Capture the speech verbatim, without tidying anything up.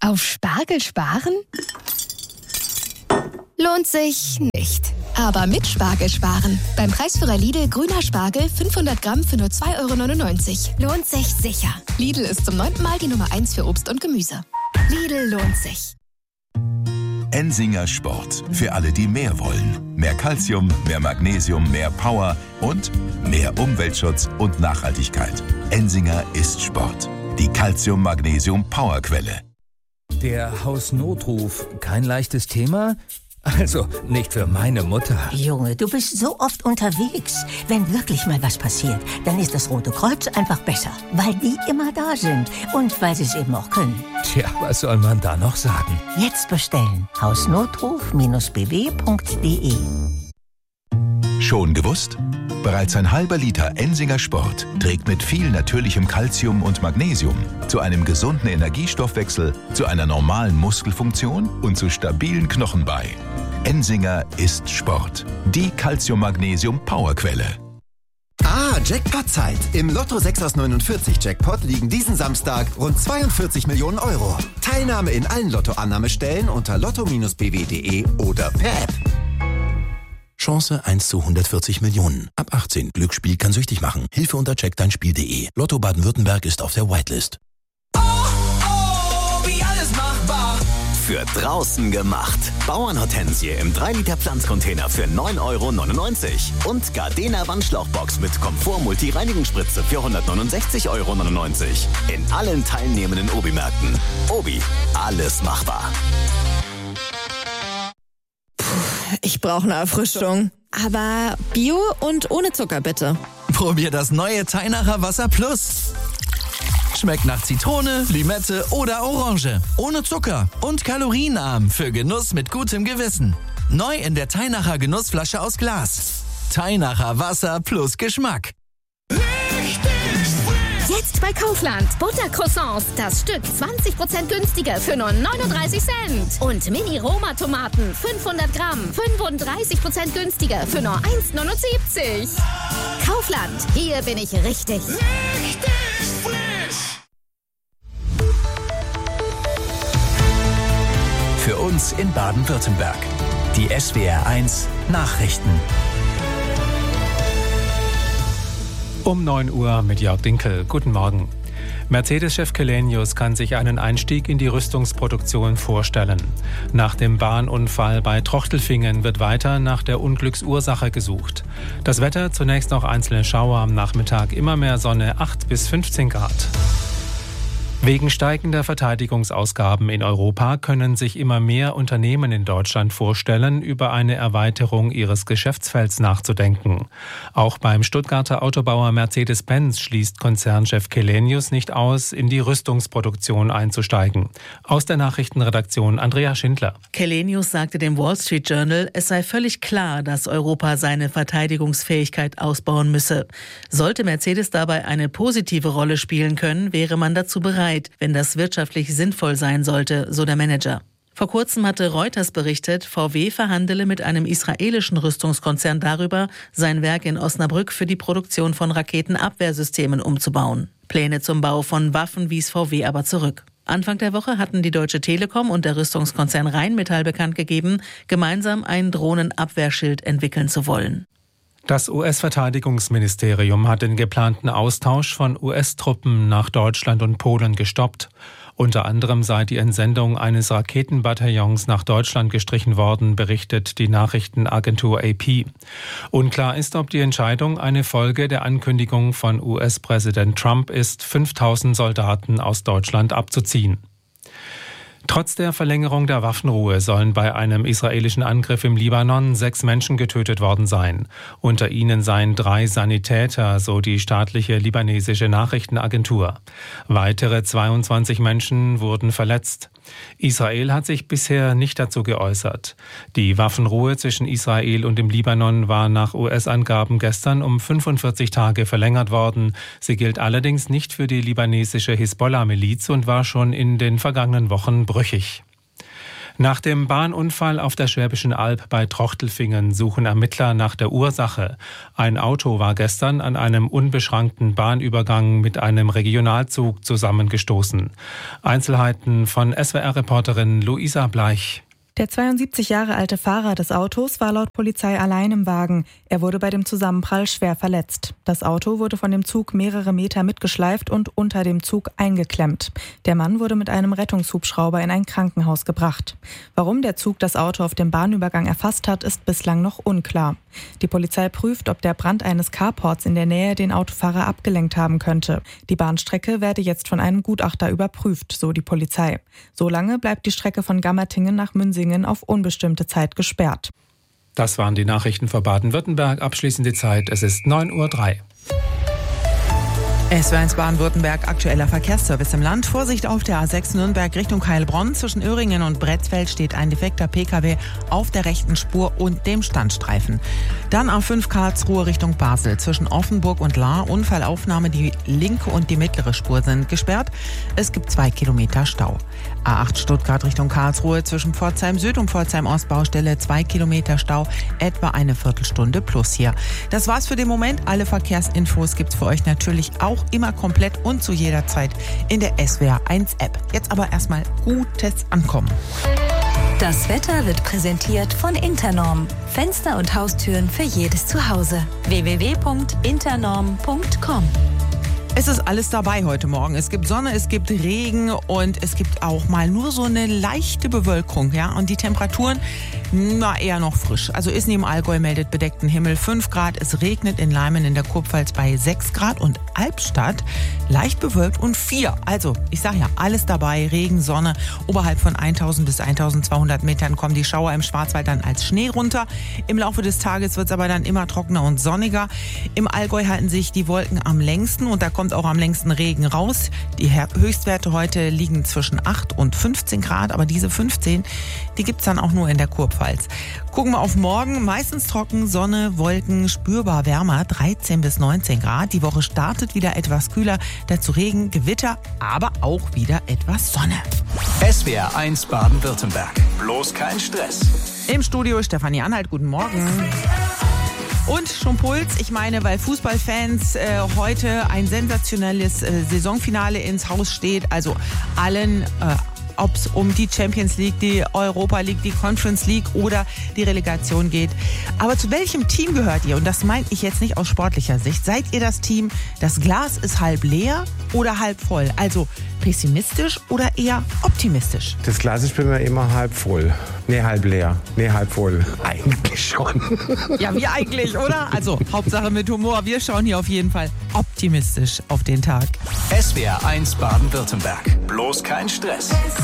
Auf Spargel sparen? Lohnt sich nicht. Aber mit Spargel sparen. Beim Preisführer Lidl grüner Spargel fünfhundert Gramm für nur zwei Euro neunundneunzig. Lohnt sich sicher. Lidl ist zum neunten Mal die Nummer eins für Obst und Gemüse. Lidl lohnt sich. Ensinger Sport. Für alle, die mehr wollen. Mehr Calcium, mehr Magnesium, mehr Power und mehr Umweltschutz und Nachhaltigkeit. Ensinger ist Sport. Die Calcium-Magnesium-Powerquelle. Der Hausnotruf, kein leichtes Thema? Also, nicht für meine Mutter. Junge, du bist so oft unterwegs. Wenn wirklich mal was passiert, dann ist das Rote Kreuz einfach besser. Weil die immer da sind und weil sie es eben auch können. Tja, was soll man da noch sagen? Jetzt bestellen. hausnotruf Bindestrich b w Punkt d e. Schon gewusst? Bereits ein halber Liter Ensinger Sport trägt mit viel natürlichem Calcium und Magnesium zu einem gesunden Energiestoffwechsel, zu einer normalen Muskelfunktion und zu stabilen Knochen bei. Ensinger ist Sport. Die Calcium-Magnesium-Powerquelle. Ah, Jackpot-Zeit. Im Lotto sechs aus neunundvierzig Jackpot liegen diesen Samstag rund zweiundvierzig Millionen Euro. Teilnahme in allen Lottoannahmestellen unter lotto Bindestrich b w Punkt d e oder per App. Chance eins zu hundertvierzig Millionen. Ab achtzehn. Glücksspiel kann süchtig machen. Hilfe unter check dein Spiel punkt d e. Lotto Baden-Württemberg ist auf der Whitelist. Oh, oh, wie alles machbar. Für draußen gemacht. Bauernhortensie im drei Liter Pflanzcontainer für neun Euro neunundneunzig. Und Gardena Wandschlauchbox mit Komfort-Multi-Reinigungsspritze für hundertneunundsechzig Euro neunundneunzig. In allen teilnehmenden Obi-Märkten. Obi, alles machbar. Ich brauche eine Erfrischung. Aber Bio und ohne Zucker, bitte. Probier das neue Teinacher Wasser Plus. Schmeckt nach Zitrone, Limette oder Orange. Ohne Zucker und kalorienarm für Genuss mit gutem Gewissen. Neu in der Teinacher Genussflasche aus Glas. Teinacher Wasser plus Geschmack. Jetzt bei Kaufland. Buttercroissants. Das Stück zwanzig Prozent günstiger für nur neununddreißig Cent. Und Mini-Roma-Tomaten. fünfhundert Gramm. fünfunddreißig Prozent günstiger für nur eins neunundsiebzig. Kaufland. Hier bin ich richtig. Richtig frisch. Für uns in Baden-Württemberg. Die S W R eins Nachrichten. Um neun Uhr mit Jörg Dinkel. Guten Morgen. Mercedes-Chef Källenius kann sich einen Einstieg in die Rüstungsproduktion vorstellen. Nach dem Bahnunfall bei Trochtelfingen wird weiter nach der Unglücksursache gesucht. Das Wetter, zunächst noch einzelne Schauer am Nachmittag, immer mehr Sonne, acht bis fünfzehn Grad. Wegen steigender Verteidigungsausgaben in Europa können sich immer mehr Unternehmen in Deutschland vorstellen, über eine Erweiterung ihres Geschäftsfelds nachzudenken. Auch beim Stuttgarter Autobauer Mercedes-Benz schließt Konzernchef Källenius nicht aus, in die Rüstungsproduktion einzusteigen. Aus der Nachrichtenredaktion Andrea Schindler. Källenius sagte dem Wall Street Journal, es sei völlig klar, dass Europa seine Verteidigungsfähigkeit ausbauen müsse. Sollte Mercedes dabei eine positive Rolle spielen können, wäre man dazu bereit, wenn das wirtschaftlich sinnvoll sein sollte, so der Manager. Vor kurzem hatte Reuters berichtet, V W verhandele mit einem israelischen Rüstungskonzern darüber, sein Werk in Osnabrück für die Produktion von Raketenabwehrsystemen umzubauen. Pläne zum Bau von Waffen wies V W aber zurück. Anfang der Woche hatten die Deutsche Telekom und der Rüstungskonzern Rheinmetall bekannt gegeben, gemeinsam ein Drohnenabwehrschild entwickeln zu wollen. Das U S-Verteidigungsministerium hat den geplanten Austausch von U S-Truppen nach Deutschland und Polen gestoppt. Unter anderem sei die Entsendung eines Raketenbataillons nach Deutschland gestrichen worden, berichtet die Nachrichtenagentur A P. Unklar ist, ob die Entscheidung eine Folge der Ankündigung von U S-Präsident Trump ist, fünftausend Soldaten aus Deutschland abzuziehen. Trotz der Verlängerung der Waffenruhe sollen bei einem israelischen Angriff im Libanon sechs Menschen getötet worden sein. Unter ihnen seien drei Sanitäter, so die staatliche libanesische Nachrichtenagentur. Weitere zweiundzwanzig Menschen wurden verletzt. Israel hat sich bisher nicht dazu geäußert. Die Waffenruhe zwischen Israel und dem Libanon war nach U S-Angaben gestern um fünfundvierzig Tage verlängert worden. Sie gilt allerdings nicht für die libanesische Hisbollah-Miliz und war schon in den vergangenen Wochen brüchig. Nach dem Bahnunfall auf der Schwäbischen Alb bei Trochtelfingen suchen Ermittler nach der Ursache. Ein Auto war gestern an einem unbeschrankten Bahnübergang mit einem Regionalzug zusammengestoßen. Einzelheiten von S W R-Reporterin Luisa Bleich. Der zweiundsiebzig Jahre alte Fahrer des Autos war laut Polizei allein im Wagen. Er wurde bei dem Zusammenprall schwer verletzt. Das Auto wurde von dem Zug mehrere Meter mitgeschleift und unter dem Zug eingeklemmt. Der Mann wurde mit einem Rettungshubschrauber in ein Krankenhaus gebracht. Warum der Zug das Auto auf dem Bahnübergang erfasst hat, ist bislang noch unklar. Die Polizei prüft, ob der Brand eines Carports in der Nähe den Autofahrer abgelenkt haben könnte. Die Bahnstrecke werde jetzt von einem Gutachter überprüft, so die Polizei. Solange bleibt die Strecke von Gammertingen nach Münsingen auf unbestimmte Zeit gesperrt. Das waren die Nachrichten für Baden-Württemberg. Abschließend die Zeit. Es ist neun Uhr drei. S W R eins Baden-Württemberg, aktueller Verkehrsservice im Land. Vorsicht auf der A sechs Nürnberg Richtung Heilbronn. Zwischen Öhringen und Bretzfeld steht ein defekter P K W auf der rechten Spur und dem Standstreifen. Dann A fünf Karlsruhe Richtung Basel. Zwischen Offenburg und Lahr Unfallaufnahme. Die linke und die mittlere Spur sind gesperrt. Es gibt zwei Kilometer Stau. A acht Stuttgart Richtung Karlsruhe. Zwischen Pforzheim Süd und Pforzheim Ost Baustelle. Zwei Kilometer Stau. Etwa eine Viertelstunde plus hier. Das war's für den Moment. Alle Verkehrsinfos gibt's für euch natürlich auch immer komplett und zu jeder Zeit in der S W R eins App. Jetzt aber erstmal gutes Ankommen. Das Wetter wird präsentiert von Internorm. Fenster und Haustüren für jedes Zuhause. w w w punkt internorm punkt com. Es ist alles dabei heute Morgen. Es gibt Sonne, es gibt Regen und es gibt auch mal nur so eine leichte Bewölkung, ja. Und die Temperaturen, na, eher noch frisch. Also Isny im Allgäu meldet bedeckten Himmel fünf Grad. Es regnet in Leimen in der Kurpfalz bei sechs Grad und Albstadt leicht bewölkt und vier. Also, ich sag ja, alles dabei. Regen, Sonne. Oberhalb von eintausend bis eintausendzweihundert Metern kommen die Schauer im Schwarzwald dann als Schnee runter. Im Laufe des Tages wird es aber dann immer trockener und sonniger. Im Allgäu halten sich die Wolken am längsten und da kommt auch am längsten Regen raus. Die Höchstwerte heute liegen zwischen acht und fünfzehn Grad, aber diese fünfzehn, die gibt's dann auch nur in der Kurpfalz. Gucken wir auf morgen, meistens trocken, Sonne, Wolken, spürbar wärmer, dreizehn bis neunzehn Grad. Die Woche startet wieder etwas kühler, dazu Regen, Gewitter, aber auch wieder etwas Sonne. S W R eins Baden-Württemberg. Bloß kein Stress. Im Studio Stefanie Anhalt, guten Morgen. Und schon Puls, ich meine, weil Fußballfans äh, heute ein sensationelles äh, Saisonfinale ins Haus steht, also allen, äh, ob es um die Champions League, die Europa League, die Conference League oder die Relegation geht. Aber zu welchem Team gehört ihr? Und das meine ich jetzt nicht aus sportlicher Sicht. Seid ihr das Team, das Glas ist halb leer oder halb voll? Also pessimistisch oder eher optimistisch? Das Glas ist bei mir immer halb voll. Nee, halb leer. Nee, halb voll. Eigentlich schon. Ja, wie eigentlich, oder? Also, Hauptsache mit Humor. Wir schauen hier auf jeden Fall optimistisch auf den Tag. S W R eins Baden-Württemberg. Bloß kein Stress.